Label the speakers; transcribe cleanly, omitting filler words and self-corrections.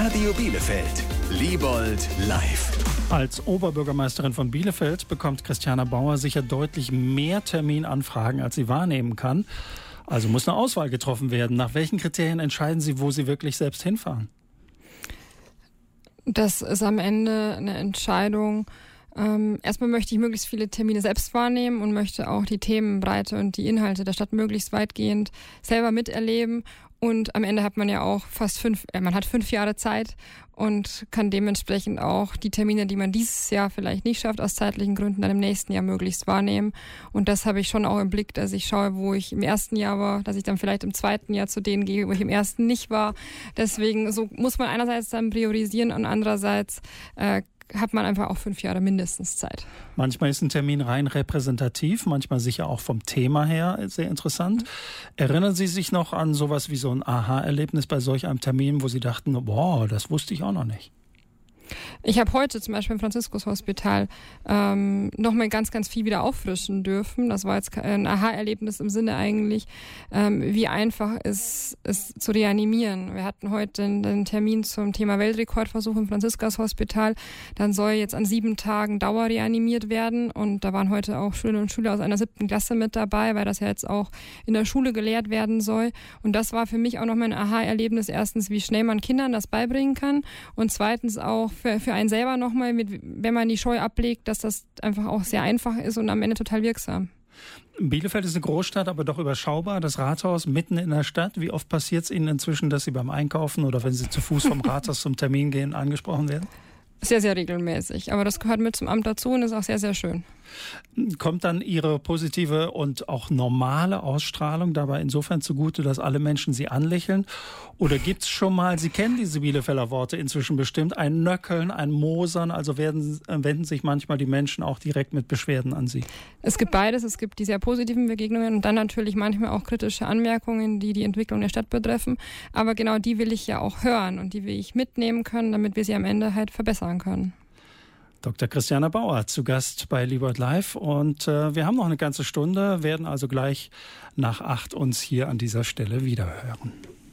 Speaker 1: Radio Bielefeld. Liebold live.
Speaker 2: Als Oberbürgermeisterin von Bielefeld bekommt Christiana Bauer sicher deutlich mehr Terminanfragen, als sie wahrnehmen kann. Also muss eine Auswahl getroffen werden. Nach welchen Kriterien entscheiden Sie, wo Sie wirklich selbst hinfahren?
Speaker 3: Das ist am Ende eine Entscheidung. Erstmal möchte ich möglichst viele Termine selbst wahrnehmen und möchte auch die Themenbreite und die Inhalte der Stadt möglichst weitgehend selber miterleben. Und am Ende hat man ja auch man hat 5 Jahre Zeit und kann dementsprechend auch die Termine, die man dieses Jahr vielleicht nicht schafft, aus zeitlichen Gründen dann im nächsten Jahr möglichst wahrnehmen. Und das habe ich schon auch im Blick, dass ich schaue, wo ich im ersten Jahr war, dass ich dann vielleicht im zweiten Jahr zu denen gehe, wo ich im ersten nicht war. Deswegen so muss man einerseits dann priorisieren und andererseits hat man einfach auch 5 Jahre mindestens Zeit.
Speaker 2: Manchmal ist ein Termin rein repräsentativ, manchmal sicher auch vom Thema her sehr interessant. Erinnern Sie sich noch an sowas wie so ein Aha-Erlebnis bei solch einem Termin, wo Sie dachten, boah, das wusste ich auch noch nicht?
Speaker 3: Ich habe heute zum Beispiel im Franziskus-Hospital nochmal ganz, ganz viel wieder auffrischen dürfen. Das war jetzt ein Aha-Erlebnis im Sinne eigentlich, wie einfach es ist zu reanimieren. Wir hatten heute einen Termin zum Thema Weltrekordversuch im Franziskus-Hospital. Dann soll jetzt an 7 Tagen Dauer reanimiert werden. Und da waren heute auch Schülerinnen und Schüler aus einer 7. Klasse mit dabei, weil das ja jetzt auch in der Schule gelehrt werden soll. Und das war für mich auch nochmal ein Aha-Erlebnis. Erstens, wie schnell man Kindern das beibringen kann. Und zweitens auch für einen selber nochmal, wenn man die Scheu ablegt, dass das einfach auch sehr einfach ist und am Ende total wirksam.
Speaker 2: Bielefeld ist eine Großstadt, aber doch überschaubar. Das Rathaus mitten in der Stadt. Wie oft passiert es Ihnen inzwischen, dass Sie beim Einkaufen oder wenn Sie zu Fuß vom Rathaus zum Termin gehen, angesprochen werden?
Speaker 3: Sehr, sehr regelmäßig. Aber das gehört mit zum Amt dazu und ist auch sehr, sehr schön.
Speaker 2: Kommt dann Ihre positive und auch normale Ausstrahlung dabei insofern zugute, dass alle Menschen Sie anlächeln? Oder gibt es schon mal, Sie kennen diese Bielefelder Worte inzwischen bestimmt, ein Nöckeln, ein Mosern, also wenden sich manchmal die Menschen auch direkt mit Beschwerden an Sie? Es
Speaker 3: gibt beides. Es gibt die sehr positiven Begegnungen und dann natürlich manchmal auch kritische Anmerkungen, die die Entwicklung der Stadt betreffen. Aber genau die will ich ja auch hören und die will ich mitnehmen können, damit wir sie am Ende halt verbessern können.
Speaker 2: Dr. Christiana Bauer zu Gast bei Liebold Live und wir haben noch eine ganze Stunde, werden also gleich nach 8 uns hier an dieser Stelle wiederhören.